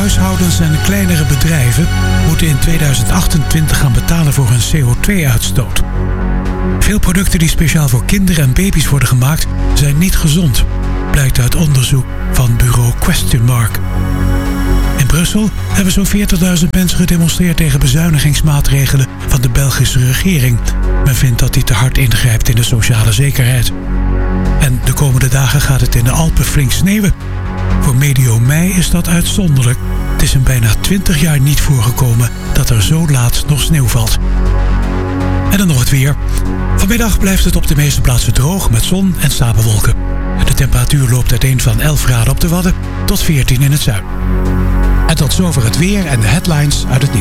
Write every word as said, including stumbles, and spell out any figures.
Huishoudens en kleinere bedrijven moeten in tweeduizend achtentwintig gaan betalen voor hun C O twee uitstoot. Veel producten die speciaal voor kinderen en baby's worden gemaakt zijn niet gezond, blijkt uit onderzoek van bureau Question Mark. In Brussel hebben zo'n veertigduizend mensen gedemonstreerd tegen bezuinigingsmaatregelen van de Belgische regering. Men vindt dat die te hard ingrijpt in de sociale zekerheid. En de komende dagen gaat het in de Alpen flink sneeuwen. Voor medio mei is dat uitzonderlijk. Het is in bijna twintig jaar niet voorgekomen dat er zo laat nog sneeuw valt. En dan nog het weer. Vanmiddag blijft het op de meeste plaatsen droog met zon en stapelwolken. De temperatuur loopt uiteen van elf graden op de Wadden tot veertien in het zuiden. En tot zover het weer en de headlines uit het nieuws.